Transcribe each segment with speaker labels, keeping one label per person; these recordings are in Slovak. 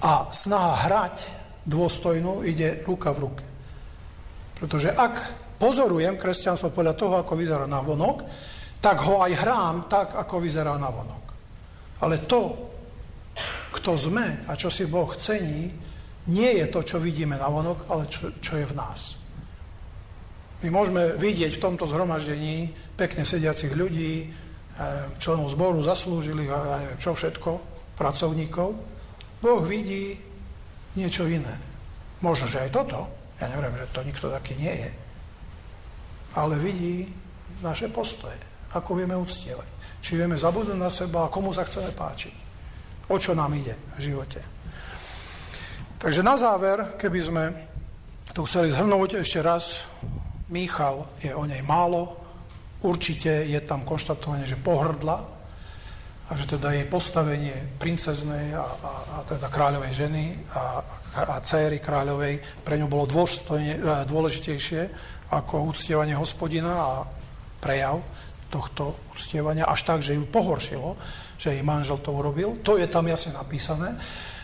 Speaker 1: A snaha hrať dôstojnú ide ruka v ruke. Pretože ak pozorujem kresťanstvo podľa toho, ako vyzerá navonok, tak ho aj hrám tak, ako vyzerá navonok. Ale to, kto sme a čo si Boh cení, nie je to, čo vidíme navonok, ale čo je v nás. My môžeme vidieť v tomto zhromaždení pekne sediacich ľudí, členov zboru, zaslúžilých a neviem čo všetko, pracovníkov. Boh vidí niečo iné. Možno, že aj toto. Ja neviem, že to nikto taký nie je. Ale vidí naše postoje. Ako vieme uctievať. Či vieme zabudnúť na seba a komu sa chceme páčiť. O čo nám ide v živote. Takže na záver, keby sme to chceli zhrnúť ešte raz, Míchal je o nej málo. Určite je tam konštatovanie, že pohrdla a že teda jej postavenie princeznej a teda kráľovej ženy a dcéry kráľovej pre ňu bolo dôležitejšie ako uctievanie Hospodina a prejav tohto uctievania, až tak, že ju pohoršilo, že jej manžel to urobil. To je tam jasne napísané.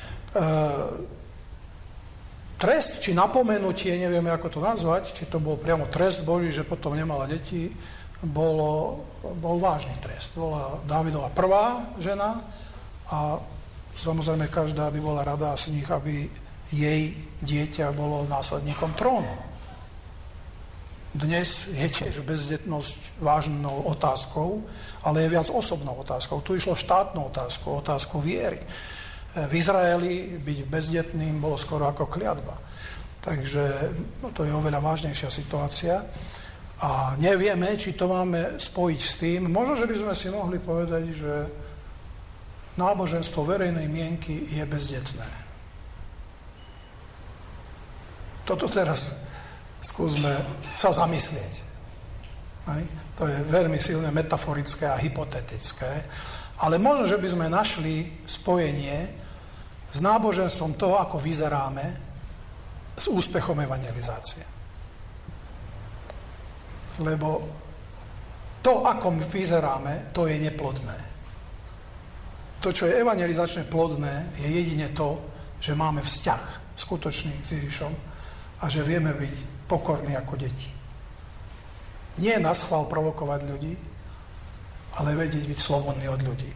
Speaker 1: Trest, či napomenutie, nevieme, ako to nazvať, či to bol priamo trest Boží, že potom nemala deti, bol vážny trest. Bola Dávidova prvá žena a samozrejme každá by bola rada z nich, aby jej dieťa bolo následníkom trónu. Dnes je tiež bezdetnosť vážnou otázkou, ale je viac osobnou otázkou. Tu išlo štátnu otázku viery. V Izraeli byť bezdetným bolo skoro ako kliatba. Takže to je oveľa vážnejšia situácia. A nevieme, či to máme spojiť s tým. Možno, že by sme si mohli povedať, že náboženstvo verejnej mienky je bezdetné. Toto teraz skúsme sa zamyslieť. To je veľmi silné metaforické a hypotetické. Ale možno, že by sme našli spojenie s náboženstvom toho, ako vyzeráme, s úspechom evangelizácie. Lebo to, ako vyzeráme, to je neplodné. To, čo je evangelizačne plodné, je jedine to, že máme vzťah skutočný s Ježišom a že vieme byť pokorní ako deti. Nie naschvál provokovať ľudí, ale vedieť byť slobodný od ľudí.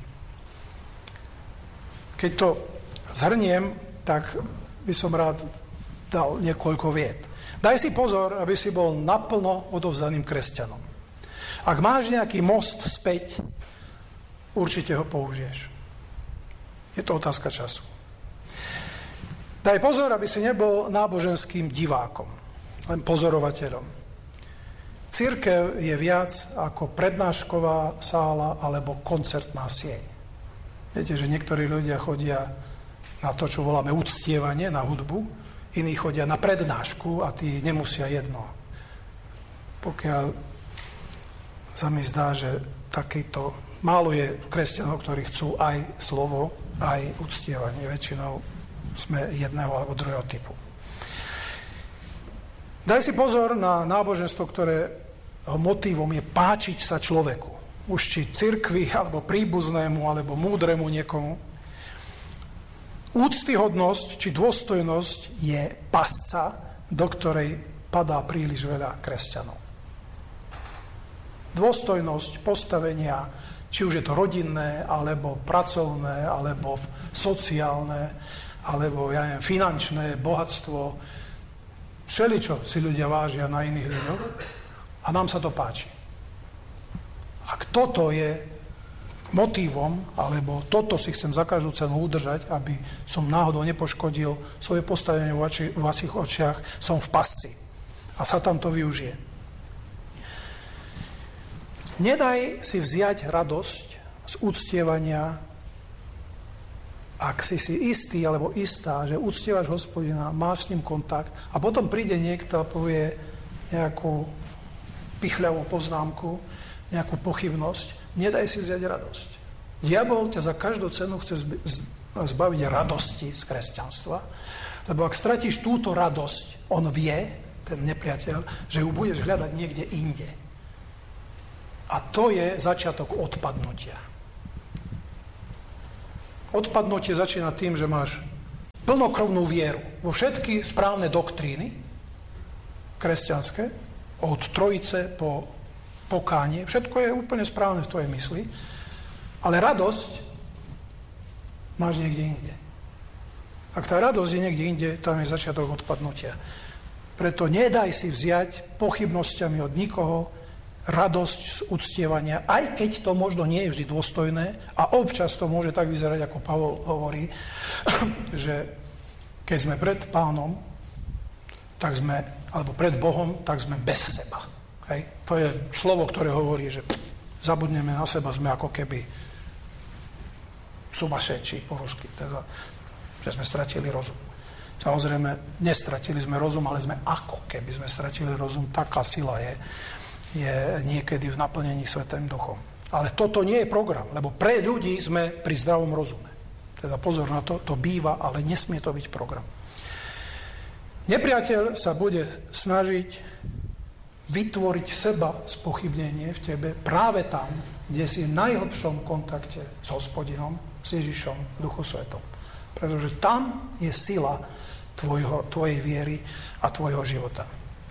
Speaker 1: Keď to zhrniem, tak by som rád dal niekoľko vied. Daj si pozor, aby si bol naplno odovzdaným kresťanom. Ak máš nejaký most späť, určite ho použiješ. Je to otázka času. Daj pozor, aby si nebol náboženským divákom, len pozorovateľom. Cirkev je viac ako prednášková sála alebo koncertná sieň. Viete, že niektorí ľudia chodia na to, čo voláme uctievanie, na hudbu, iní chodia na prednášku a tí nemusia jedno. Pokiaľ sa mi zdá, že takýto málo je kresťanov, ktorí chcú aj slovo, aj uctievanie. Väčšinou sme jedného alebo druhého typu. Daj si pozor na náboženstvo, ktoré motívom je páčiť sa človeku. Už či cirkvi, alebo príbuznému, alebo múdremu niekomu. Úctyhodnosť či dôstojnosť je pasca, do ktorej padá príliš veľa kresťanov. Dôstojnosť postavenia, či už je to rodinné, alebo pracovné, alebo sociálne, alebo finančné, bohatstvo, všeličo si ľudia vážia na iných ľuďoch a nám sa to páči. Ak toto je motívom, alebo toto si chcem za každú cenu udržať, aby som náhodou nepoškodil svoje postavenie v vašich očiach, som v pasci. A Satan to využije. Nedaj si vziať radosť z uctievania, ak si istý alebo istá, že uctievaš Hospodina, máš s ním kontakt a potom príde niekto a povie nejakú pichľavú poznámku, nejakú pochybnosť, nedaj si vziať radosť. Diabol ťa za každú cenu chce zbaviť radosti z kresťanstva, lebo ak stratíš túto radosť, on vie, ten nepriateľ, že ju budeš hľadať niekde inde. A to je začiatok odpadnutia. Odpadnutie začína tým, že máš plnokrvnú vieru vo všetky správne doktríny kresťanské, od trojice po pokánie, všetko je úplne správne v tvojej mysli, ale radosť máš niekde inde. Ak tá radosť je niekde inde, tam je začiatok odpadnutia. Preto nedaj si vziať pochybnosťami od nikoho radosť z uctievania, aj keď to možno nie je vždy dôstojné a občas to môže tak vyzerať, ako Pavol hovorí, že keď sme pred Pánom, tak sme, alebo pred Bohom, tak sme bez seba. Hej? To je slovo, ktoré hovorí, že zabudneme na seba, sme ako keby sumašeči po rusky, teda, že sme stratili rozum. Samozrejme, nestratili sme rozum, ale sme ako keby sme stratili rozum. Taká sila je niekedy v naplnení Svätým Duchom. Ale toto nie je program, lebo pre ľudí sme pri zdravom rozume. Teda pozor na to, to býva, ale nesmie to byť program. Nepriateľ sa bude snažiť vytvoriť seba spochybnenie v tebe práve tam, kde si v najhlbšom kontakte s Hospodinom, s Ježišom v Duchu Svetom. Pretože tam je sila tvojej viery a tvojho života.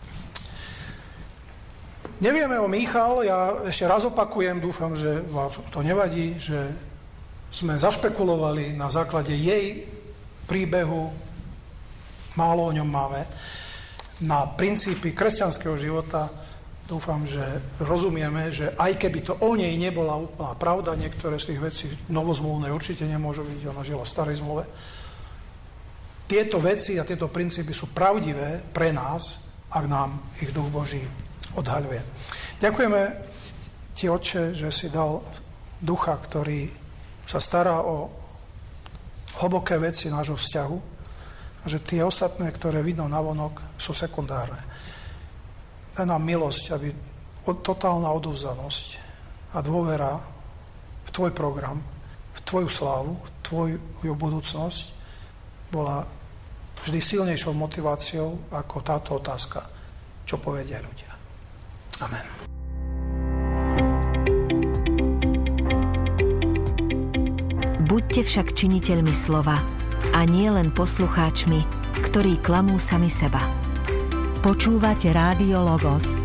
Speaker 1: Nevieme o Michal, ja ešte raz opakujem, dúfam, že vám to nevadí, že sme zašpekulovali na základe jej príbehu, málo o ňom máme, na princípy kresťanského života. Dúfam, že rozumieme, že aj keby to o nej nebola úplná pravda, niektoré z tých vecí novozmluvné určite nemôžu byť, ona žila v starej zmluve. Tieto veci a tieto princípy sú pravdivé pre nás, ak nám ich Duch Boží odhaľuje. Ďakujeme ti, Otče, že si dal Ducha, ktorý sa stará o hlboké veci nášho vzťahu a že tie ostatné, ktoré vidno navonok, sú sekundárne. Daj nám milosť, aby totálna odovzdanosť a dôvera v tvoj program, v tvoju slávu, v tvoju budúcnosť bola vždy silnejšou motiváciou ako táto otázka, čo povedia ľudia. Amen.
Speaker 2: Buďte však činiteľmi slova a nie len poslucháčmi, ktorí klamú sami seba.
Speaker 3: Počúvate Rádio Logos.